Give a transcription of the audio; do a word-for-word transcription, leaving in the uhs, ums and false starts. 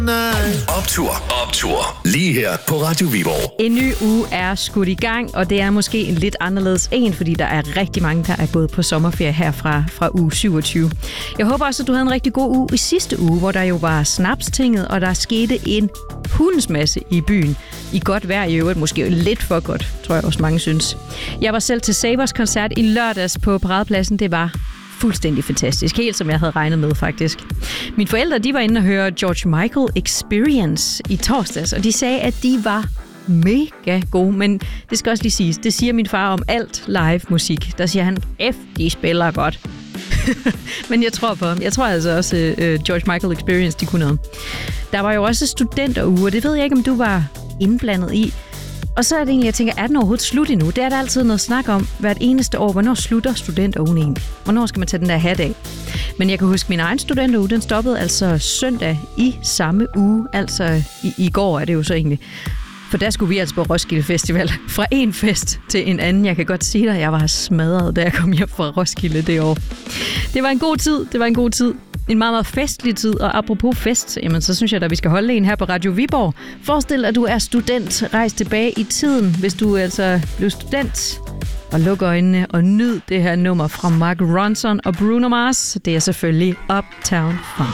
Optur, optur. Lige her på Radio Viborg. En ny uge er skudt i gang, og det er måske en lidt anderledes en, fordi der er rigtig mange, der er gået på sommerferie her fra, fra uge syvogtyve. Jeg håber også, at du havde en rigtig god uge i sidste uge, hvor der jo var snapstinget, og der skete en hundens masse i byen. I godt vejr i øvrigt, måske lidt for godt, tror jeg også mange synes. Jeg var selv til Sabers koncert i lørdags på Paradepladsen. Det var fuldstændig fantastisk. Helt som jeg havde regnet med, faktisk. Mine forældre, de var inde og høre George Michael Experience i torsdags, og de sagde, at de var mega gode, men det skal også lige siges, det siger min far om alt live musik. Der siger han, F, de spiller godt. Men jeg tror på ham. Jeg tror altså også, uh, George Michael Experience, de kunne noget. Der var jo også studenteruge, og det ved jeg ikke, om du var indblandet i. Og så er det egentlig, jeg tænker, er den overhovedet slut endnu? Det er der altid noget snak om hvert eneste år. Hvornår slutter studenterugen egentlig? Hvornår skal man tage den der hat af? Men jeg kan huske, min egen studenteruge, den stoppede altså søndag i samme uge. Altså i, i går er det jo så egentlig. For der skulle vi altså på Roskilde Festival. Fra en fest til en anden. Jeg kan godt sige dig, at jeg var smadret, da jeg kom hjem fra Roskilde det år. Det var en god tid. Det var en god tid. En meget, meget festlig tid, og apropos fest, jamen, så synes jeg, at vi skal holde en her på Radio Viborg. Forestil dig, at du er student. Rejs tilbage i tiden, hvis du altså blev student. Og luk øjnene og nyd det her nummer fra Mark Ronson og Bruno Mars. Det er selvfølgelig Uptown Funk.